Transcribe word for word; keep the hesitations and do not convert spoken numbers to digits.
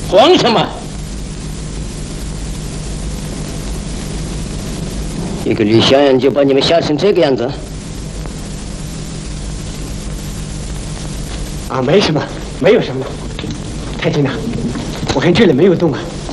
慌什么？一个吕小燕就把你们吓成这个样子？ 啊，没什么，没有什么。太君呐，我看这里没有洞啊，